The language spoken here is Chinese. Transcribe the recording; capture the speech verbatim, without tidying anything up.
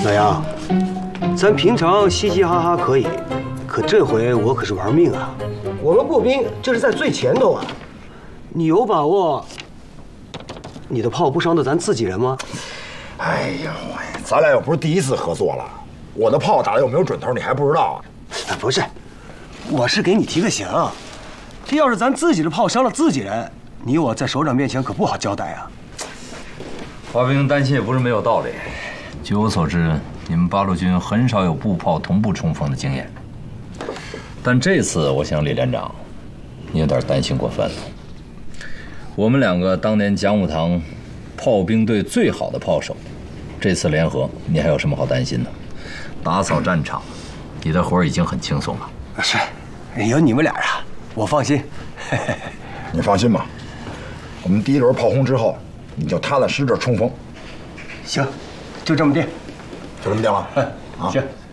老杨，咱平常嘻嘻哈哈可以，可这回我可是玩命啊！我们步兵这是在最前头啊！你有把握你的炮不伤到咱自己人吗？ 哎呀，咱俩又不是第一次合作了，我的炮打的有没有准头，你还不知道啊？ 不是，我是给你提个醒，这要是咱自己的炮伤了自己人，你我在首长面前可不好交代啊。 华兵担心也不是没有道理。据我所知，你们八路军很少有步炮同步冲锋的经验，但这次我想李连长，你有点担心过分了。我们两个当年讲武堂炮兵队最好的炮手，这次联合，你还有什么好担心的？打扫战场，你的活已经很轻松了。 是，有你们俩啊，我放心。 你放心吧，我们第一轮炮轰之后，你就踏踏实实冲锋。 行，就这么定。 就这么定了。 啊，行。